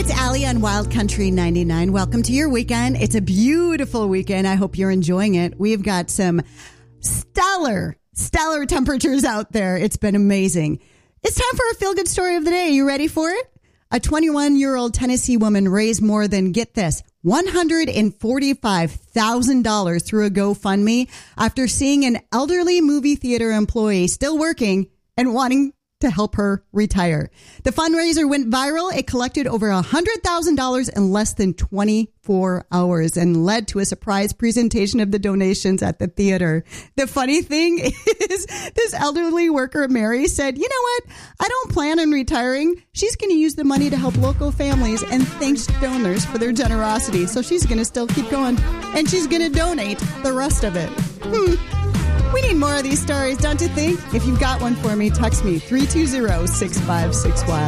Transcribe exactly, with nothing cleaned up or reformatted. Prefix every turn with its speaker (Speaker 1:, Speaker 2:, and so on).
Speaker 1: It's Allie on Wild Country ninety-nine. Welcome to your weekend. It's a beautiful weekend. I hope you're enjoying it. We've got some stellar, stellar temperatures out there. It's been amazing. It's time for a feel-good story of the day. You ready for it? A twenty-one-year-old Tennessee woman raised more than, get this, one hundred forty-five thousand dollars through a GoFundMe after seeing an elderly movie theater employee still working and wanting to help her retire. The fundraiser went viral. It collected over one hundred thousand dollars in less than twenty-four hours and led to a surprise presentation of the donations at the theater. The funny thing is, this elderly worker, Mary, said, you know what? I don't plan on retiring. She's going to use the money to help local families and thanks donors for their generosity. So she's going to still keep going, and she's going to donate the rest of it. Hmm. We need more of these stories, don't you think? If you've got one for me, text me three two zero, six five six, W I L D.